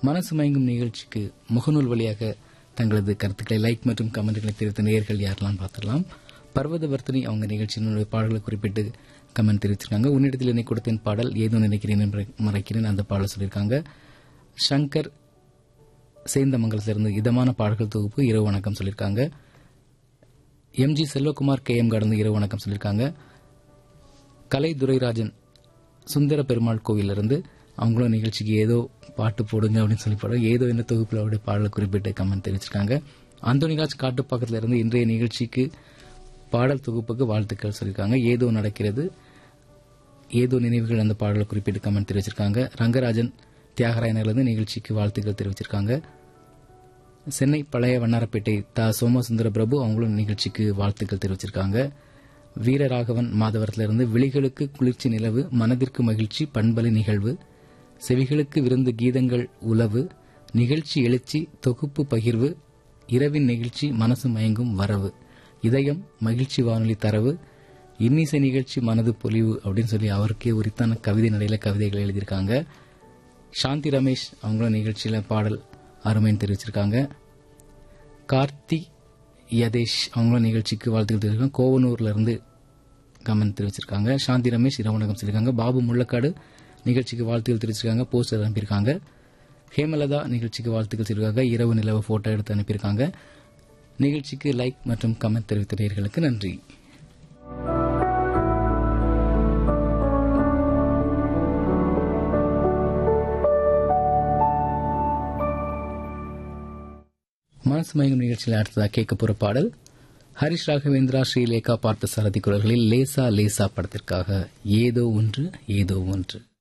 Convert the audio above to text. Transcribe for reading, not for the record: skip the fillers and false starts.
மனசு மயங்கும் நிகழ்ச்சிக்கு முகநூல் வழியாக தங்களது கருத்துக்களை லைக் மற்றும் கமெண்ட்களை தெரிவித்த நேயர்கள் யாரெல்லாம் பார்த்துடலாம். பர்வதவர்த்தினி அவங்க நிகழ்ச்சியினுடைய பாடல்களை குறிப்பிட்டு கமெண்ட் தெரிவிச்சிருக்காங்க. உன்னிடத்தில் என்னை கொடுத்தேன் பாடல், ஏதோ நினைக்கிறேன் மறைக்கிறேன் அந்த பாடல் சொல்லியிருக்காங்க. சங்கர் சேந்தமங்கலத்திலிருந்து இதமான பாடல்கள் தொகுப்பு இரவு வணக்கம் சொல்லியிருக்காங்க. எம்ஜி செல்வகுமார் KM கடந்து இரவு வணக்கம் சொல்லியிருக்காங்க. கலை துரைராஜன் சுந்தர பெருமாள் கோவிலிருந்து அவங்களும் நிகழ்ச்சிக்கு ஏதோ பாட்டு போடுங்க அப்படின்னு சொல்லி பாடுங்க. ஏதோ இந்த தொகுப்பில் அவருடைய பாடலை குறிப்பிட்டு கமெண்ட் தெரிவிச்சிருக்காங்க. அந்தோனிராஜ் காட்டுப்பாக்கத்தில் இருந்து இன்றைய நிகழ்ச்சிக்கு பாடல் தொகுப்புக்கு வாழ்த்துக்கள் சொல்லியிருக்காங்க. ஏதோ நடக்கிறது, ஏதோ நினைவுகள் அந்த பாடலை குறிப்பிட்டு கமெண்ட் தெரிவிச்சிருக்காங்க. ரங்கராஜன் தியாகராயனிலிருந்து நிகழ்ச்சிக்கு வாழ்த்துக்கள் தெரிவிச்சிருக்காங்க. சென்னை பழைய வண்ணாரப்பேட்டை சோமசுந்தர பிரபு அவங்களும் நிகழ்ச்சிக்கு வாழ்த்துக்கள் தெரிவிச்சிருக்காங்க. வீரராகவன் மாதவரத்திலிருந்து விழிகளுக்கு குளிர்ச்சி நிலவு, மனதிற்கு மகிழ்ச்சி பண்பலை நிகழ்வு, செவிகளுக்கு விருந்து கீதங்கள் உலவு, நிகழ்ச்சி எழுச்சி தொகுப்பு பகிர்வு, இரவின் நிகழ்ச்சி மனசு மயங்கும் வரவு, இதயம் மகிழ்ச்சி வானொலி தரவு, இன்னிசை நிகழ்ச்சி மனது பொலிவு அப்படின்னு சொல்லி அவருக்கே உரித்தான கவிதை நடையில கவிதைகள் எழுதியிருக்காங்க. சாந்தி ரமேஷ் அவங்களும் நிகழ்ச்சியில பாடல் அருமைன்னு தெரிவிச்சிருக்காங்க. கார்த்தி யதேஷ் அவங்களும் நிகழ்ச்சிக்கு வாழ்த்துக்கள் தெரிவிச்சிருக்காங்க. கோவனூர்ல இருந்து கமெண்ட் தெரிவிச்சிருக்காங்க. சாந்தி ரமேஷ் இரவணகம் சொல்லியிருக்காங்க. பாபு முள்ளக்காடு நிகழ்ச்சிக்கு வாழ்த்துக்கள் தெரிவிச்சிருக்காங்க. போஸ்டர் அனுப்பியிருக்காங்க. ஹேமலதா நிகழ்ச்சிக்கு வாழ்த்துக்கள் தெரிவிச்சிருக்காங்க. இரவு நிலவு போட்டோ எடுத்து அனுப்பியிருக்காங்க. நிகழ்ச்சிக்கு லைக் மற்றும் கமெண்ட் தெரிவித்த நேயர்களுக்கு நன்றி. மனசு மயங்கும் நிகழ்ச்சியில் அடுத்ததாக கேட்க போற பாடல் ஹரிஷ் ராகவேந்திரா, ஸ்ரீலேகா பார்த்தசாரதி குரல்களில் லேசா லேசா படத்திற்காக ஏதோ ஒன்று ஏதோ ஒன்று.